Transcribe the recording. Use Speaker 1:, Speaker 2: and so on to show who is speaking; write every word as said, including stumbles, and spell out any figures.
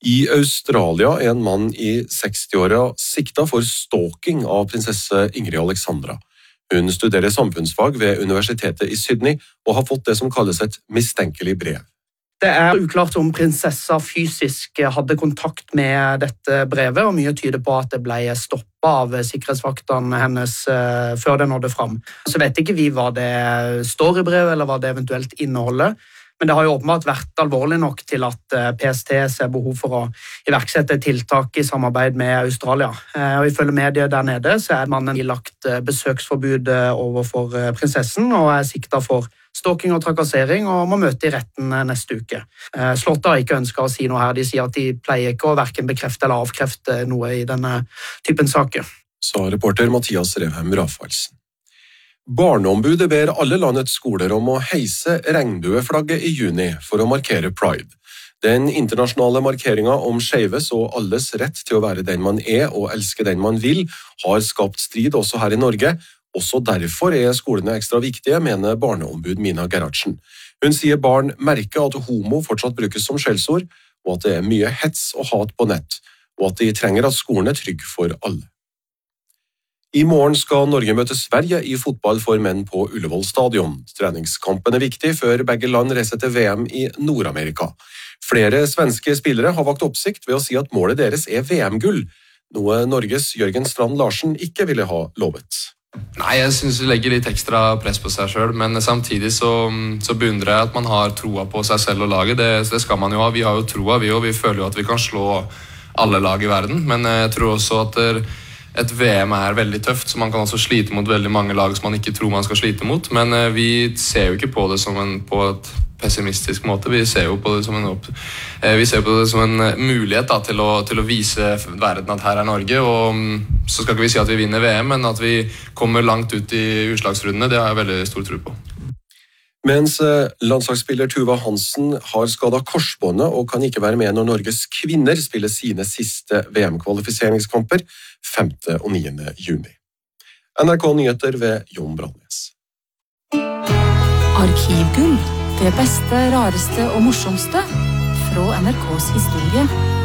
Speaker 1: I Australia er en mann i sekstiåra sikta for stalking av prinsesse Ingrid Alexandra. Hun studerer samfunnsfag ved Universitetet i Sydney og har fått det som kalles et mistenkelig brev.
Speaker 2: Det er uklart om prinsessa fysisk hadde kontakt med dette brevet, og mye tyder på at det ble stoppet av sikkerhetsvaktene hennes før det nådde fram. Så vet ikke vi hva det står i brevet, eller hva det eventuelt inneholder. Men det har jo åpenbart vært alvorlig nok til at P S T ser behov for å iverksette tiltak i samarbeid med Australia. Og ifølge medier der nede så er mannen ilagt besøksforbud overfor prinsessen og er siktet for stalking og trakassering og må møte i retten neste uke. Slottet har ikke ønsket å si noe her. De sier at de pleier ikke å hverken bekrefte eller avkrefte noe i denne typen saker.
Speaker 1: Sa reporter Mathias Revhem Rafalsen. Barneombudet ber alle landets skoler om å heise regnbueflagget i juni for å markere Pride. Den internasjonale markeringen om skeives og alles rett til å være den man er og elske den man vil, har skapt strid også her i Norge. Også derfor er skolene ekstra viktige, mener barneombud Mina Gerhardsen. Hun sier barn merker at homo fortsatt brukes som skjellsord, og at det er mye hets og hat på nett, og at de trenger at skolen er trygg for alle. I morgen skal Norge møte Sverige i fotball for menn på Ullevål stadion. Treningskampen er viktig før begge land reiser til V M i Nord-Amerika. Flere svenske spillere har vakt oppsikt ved å si at målet deres er V M-gull, noe Norges Jørgen Strand Larsen ikke ville ha lovet.
Speaker 3: Nei, jeg synes vi legger litt ekstra press på seg selv, men samtidig så, så beundrer jeg at man har troa på seg selv og laget. Det, det skal man jo ha. Vi har jo troa, vi, og vi føler jo at vi kan slå alle lag i verden, men jeg tror også at det, et V M er veldig tøft, så man kan også slite mot veldig mange lag som man ikke tror man skal slite mot, men vi ser jo ikke på det som en, på et pessimistisk måte, vi ser jo på det som en, opp, vi ser på det som en mulighet da, til, å, til å vise verden at her er Norge, og så skal ikke vi si at vi vinner V M, men at vi kommer langt ut i utslagsrundene, det har jeg veldig stor tro på.
Speaker 1: Mens landslagsspiller Tuva Hansen har skadet korsbåndet og kan ikke være med når Norges kvinner spiller sine siste V M-kvalifiseringskamper femte og niende juni. N R K Nyheter ved Jon Brandnes.
Speaker 4: Arkivgull, det beste, rareste og morsomste fra N R K's historie.